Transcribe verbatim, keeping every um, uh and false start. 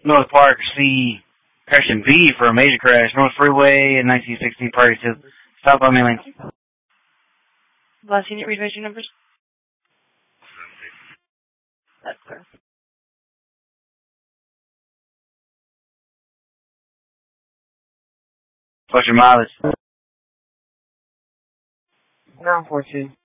North Park, C, correction B for a major crash. North Freeway in nineteen sixteen, party to stop by main lane. Last unit reservation numbers? That's clear. What's your mileage? nine four two.